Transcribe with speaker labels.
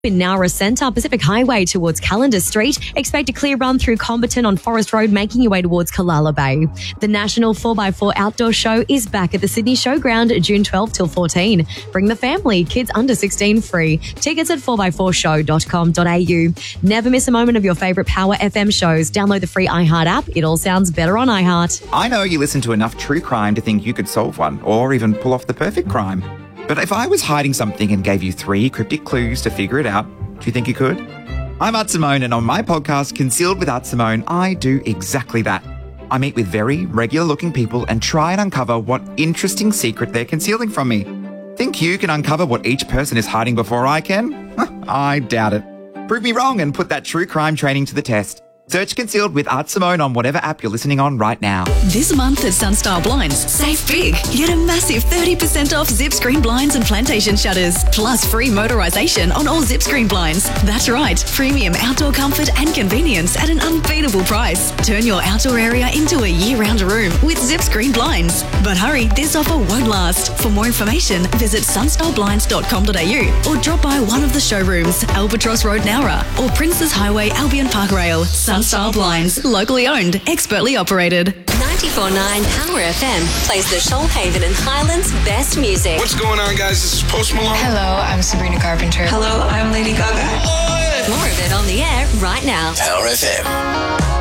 Speaker 1: In Nowra Centre, Pacific Highway towards Calendar Street. Expect a clear run through Comberton on Forest Road, making your way towards Kalala Bay. The National 4x4 Outdoor Show is back at the Sydney Showground, June 12 till 14. Bring the family, kids under 16 free. Tickets at 4x4show.com.au. Never miss a moment of your favourite Power FM shows. Download the free iHeart app. It all sounds better on iHeart.
Speaker 2: I know you listen to enough true crime to think you could solve one, or even pull off the perfect crime. But if I was hiding something and gave you 3 cryptic clues to figure it out, do you think you could? I'm Art Simone, and on my podcast, Concealed with Art Simone, I do exactly that. I meet with very regular-looking people and try and uncover what interesting secret they're concealing from me. Think you can uncover what each person is hiding before I can? I doubt it. Prove me wrong and put that true crime training to the test. Search Concealed with Art Simone on whatever app you're listening on right now.
Speaker 3: This month at Sunstar Blinds, save big. Get a massive 30% off zip screen blinds and plantation shutters, plus free motorisation on all zip screen blinds. That's right, premium outdoor comfort and convenience at an unbeatable price. Turn your outdoor area into a year-round room with zip screen blinds. But hurry, this offer won't last. For more information, visit sunstarBlinds.com.au or drop by one of the showrooms, Albatross Road, Nowra, or Princes Highway, Albion Park Rail. Sunstar Blinds, locally owned, expertly operated.
Speaker 4: 94.9 Power FM plays the Shoalhaven and Highlands best music.
Speaker 5: What's going on, guys? This is Post Malone.
Speaker 6: Hello, I'm Sabrina Carpenter.
Speaker 7: Hello, I'm Lady Gaga.
Speaker 4: More of it on the air right now.
Speaker 5: Power FM.